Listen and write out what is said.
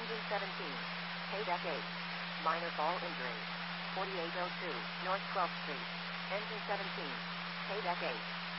Engine 17. Payback 8. Minor fall injury. 4802 North 12th Street. Engine 17. Payback 8.